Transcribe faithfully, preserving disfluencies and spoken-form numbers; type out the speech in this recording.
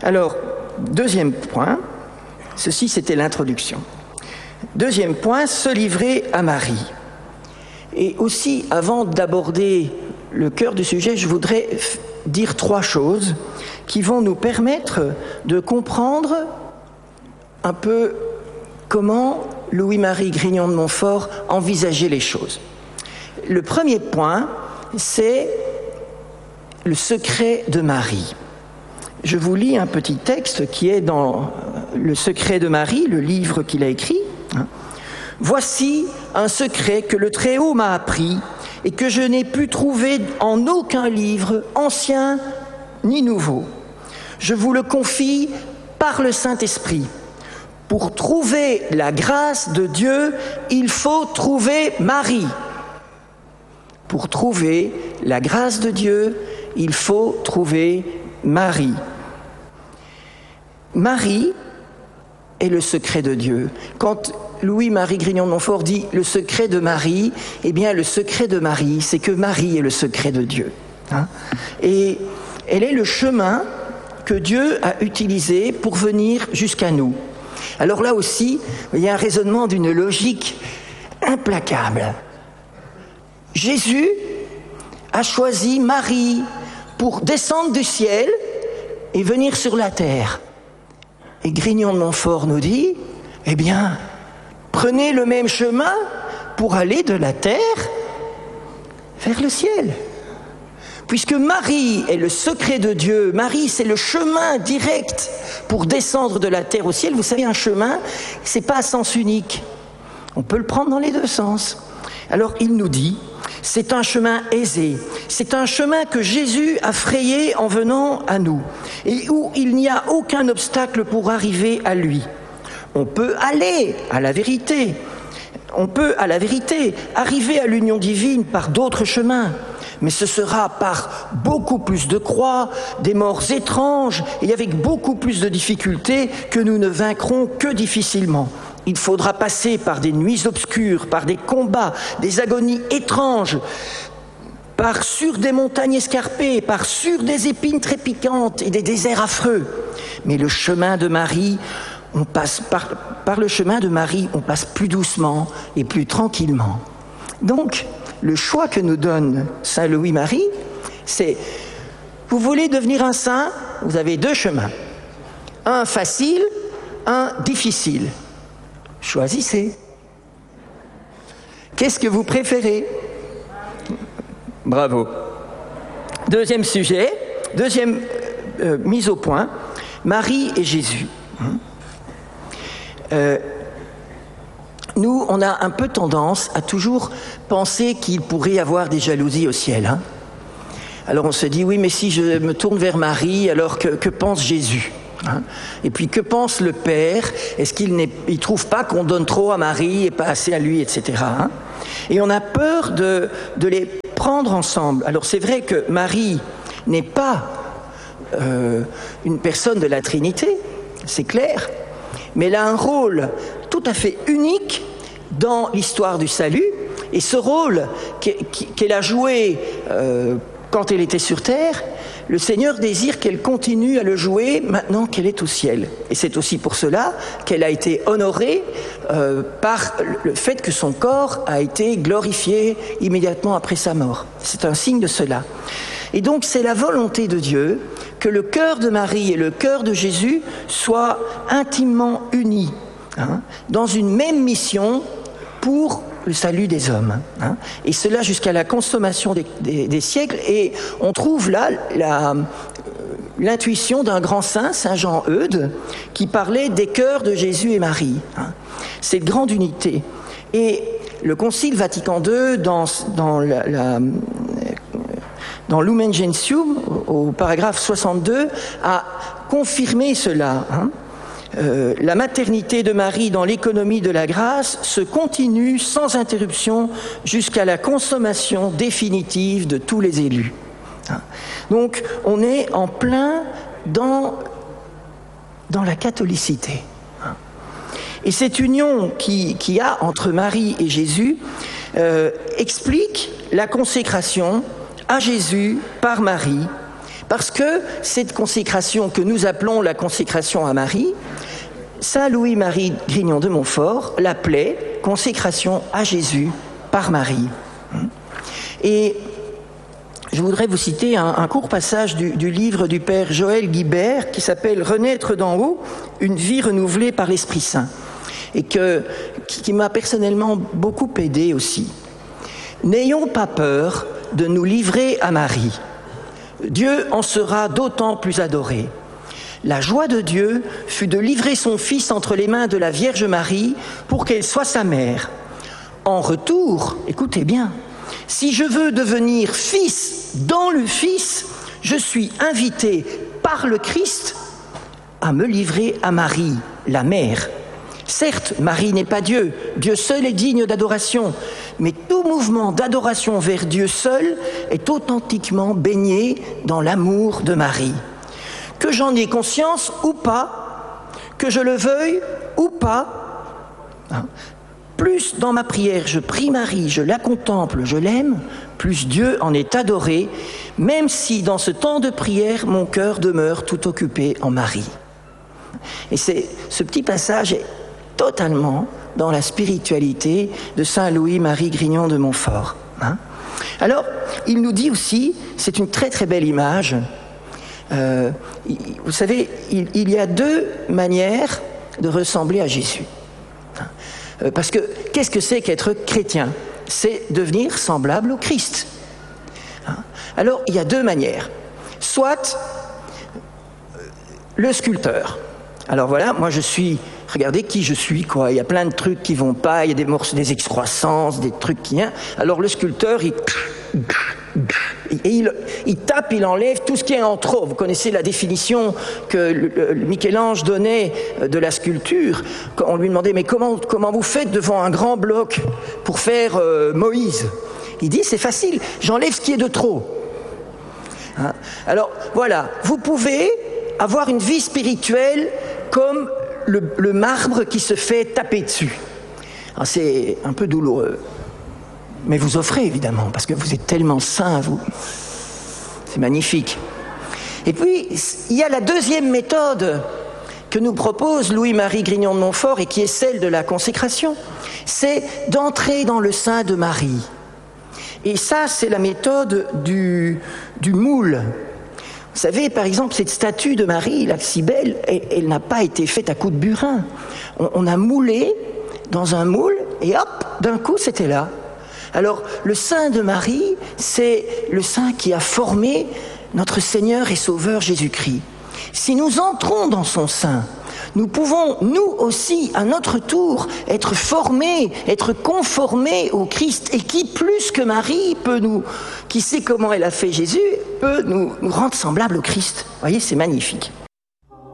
Alors, deuxième point, ceci c'était l'introduction. Deuxième point, se livrer à Marie. Et aussi, avant d'aborder le cœur du sujet, je voudrais dire trois choses qui vont nous permettre de comprendre un peu comment Louis-Marie Grignon de Montfort envisageait les choses. Le premier point, c'est le secret de Marie. Je vous lis un petit texte qui est dans Le secret de Marie, le livre qu'il a écrit. Voici un secret que le Très-Haut m'a appris et que je n'ai pu trouver en aucun livre, ancien ni nouveau. Je vous le confie par le Saint-Esprit. Pour trouver la grâce de Dieu, il faut trouver Marie. Pour trouver la grâce de Dieu, il faut trouver Marie. Marie est le secret de Dieu. Quand Louis-Marie Grignon de Montfort dit le secret de Marie, eh bien le secret de Marie, c'est que Marie est le secret de Dieu. Hein ? Et elle est le chemin que Dieu a utilisé pour venir jusqu'à nous. Alors là aussi, il y a un raisonnement d'une logique implacable. Jésus a choisi Marie pour descendre du ciel et venir sur la terre. Et Grignon de Montfort nous dit, eh bien, prenez le même chemin pour aller de la terre vers le ciel. Puisque Marie est le secret de Dieu, Marie c'est le chemin direct pour descendre de la terre au ciel. Vous savez, un chemin, c'est pas à sens unique. On peut le prendre dans les deux sens. Alors il nous dit, c'est un chemin aisé, c'est un chemin que Jésus a frayé en venant à nous, et où il n'y a aucun obstacle pour arriver à lui. On peut aller à la vérité, on peut à la vérité arriver à l'union divine par d'autres chemins, mais ce sera par beaucoup plus de croix, des morts étranges, et avec beaucoup plus de difficultés que nous ne vaincrons que difficilement. Il faudra passer par des nuits obscures, par des combats, des agonies étranges, par sur des montagnes escarpées, par sur des épines trépidantes et des déserts affreux. Mais le chemin de Marie, on passe par, par le chemin de Marie, on passe plus doucement et plus tranquillement. Donc, le choix que nous donne Saint Louis-Marie, c'est, vous voulez devenir un saint, vous avez deux chemins. Un facile, un difficile. Choisissez. Qu'est-ce que vous préférez ? Bravo. Deuxième sujet, deuxième euh, mise au point, Marie et Jésus. Euh, nous, on a un peu tendance à toujours penser qu'il pourrait y avoir des jalousies au ciel. Hein ? Alors on se dit, oui, mais si je me tourne vers Marie, alors que, que pense Jésus ? Hein? Et puis que pense le Père ? Est-ce qu'il ne trouve pas qu'on donne trop à Marie et pas assez à lui, et cetera. Hein? Et on a peur de, de les prendre ensemble. Alors c'est vrai que Marie n'est pas euh, une personne de la Trinité, c'est clair, mais elle a un rôle tout à fait unique dans l'histoire du salut, et ce rôle qu'elle a joué euh, quand elle était sur terre, le Seigneur désire qu'elle continue à le jouer maintenant qu'elle est au ciel. Et c'est aussi pour cela qu'elle a été honorée euh, par le fait que son corps a été glorifié immédiatement après sa mort. C'est un signe de cela. Et donc c'est la volonté de Dieu que le cœur de Marie et le cœur de Jésus soient intimement unis, hein, dans une même mission pour le salut des hommes, hein, et cela jusqu'à la consommation des, des, des siècles. Et on trouve là la, l'intuition d'un grand saint, Saint Jean Eudes, qui parlait des cœurs de Jésus et Marie. Hein. Cette grande unité. Et le Concile Vatican deux, dans, dans, la, la, dans Lumen Gentium, au, au paragraphe soixante-deux, a confirmé cela. Hein. Euh, la maternité de Marie dans l'économie de la grâce se continue sans interruption jusqu'à la consommation définitive de tous les élus. Donc, on est en plein dans, dans la catholicité. Et cette union qui, qui y a entre Marie et Jésus euh, explique la consécration à Jésus par Marie, Parce que cette consécration que nous appelons la consécration à Marie, saint Louis-Marie Grignion de Montfort l'appelait consécration à Jésus par Marie. Et je voudrais vous citer un, un court passage du, du livre du père Joël Guibert qui s'appelle « Renaître d'en haut, une vie renouvelée par l'Esprit Saint » et que, qui, qui m'a personnellement beaucoup aidé aussi. « N'ayons pas peur de nous livrer à Marie. Dieu en sera d'autant plus adoré. La joie de Dieu fut de livrer son Fils entre les mains de la Vierge Marie pour qu'elle soit sa mère. En retour, écoutez bien, si je veux devenir fils dans le Fils, je suis invité par le Christ à me livrer à Marie, la mère. Certes, Marie n'est pas Dieu, Dieu seul est digne d'adoration, mais tout mouvement d'adoration vers Dieu seul est authentiquement baigné dans l'amour de Marie. Que j'en ai conscience ou pas, que je le veuille ou pas, hein, plus dans ma prière je prie Marie, je la contemple, je l'aime, plus Dieu en est adoré, même si dans ce temps de prière, mon cœur demeure tout occupé en Marie. Et c'est, ce petit passage est totalement dans la spiritualité de saint Louis-Marie Grignion de Montfort. Hein. Alors, il nous dit aussi, c'est une très très belle image, euh, vous savez, il, il y a deux manières de ressembler à Jésus. Parce que qu'est-ce que c'est qu'être chrétien? C'est devenir semblable au Christ. Alors, il y a deux manières. Soit le sculpteur. Alors voilà, moi je suis, regardez qui je suis, quoi. Il y a plein de trucs qui vont pas, il y a des morceaux, des excroissances, des trucs qui... Hein. Alors le sculpteur, il... Et il, il tape, il enlève tout ce qui est en trop. Vous connaissez la définition que le, le Michel-Ange donnait de la sculpture. Quand on lui demandait, mais comment, comment vous faites devant un grand bloc pour faire euh, Moïse? Il dit, c'est facile, j'enlève ce qui est de trop. Hein? Alors voilà, vous pouvez avoir une vie spirituelle comme le, le marbre qui se fait taper dessus. Alors, c'est un peu douloureux. Mais vous offrez, évidemment, parce que vous êtes tellement saint, vous. C'est magnifique. Et puis, il y a la deuxième méthode que nous propose Louis-Marie Grignion de Montfort et qui est celle de la consécration. C'est d'entrer dans le sein de Marie. Et ça, c'est la méthode du, du moule. Vous savez, par exemple, cette statue de Marie, la si belle, elle, elle n'a pas été faite à coups de burin. On, on a moulé dans un moule et hop, d'un coup, c'était là. Alors, le sein de Marie, c'est le sein qui a formé notre Seigneur et Sauveur Jésus-Christ. Si nous entrons dans son sein, nous pouvons, nous aussi, à notre tour, être formés, être conformés au Christ. Et qui, plus que Marie, peut nous, qui sait comment elle a fait Jésus, peut nous, nous rendre semblables au Christ. Vous voyez, c'est magnifique.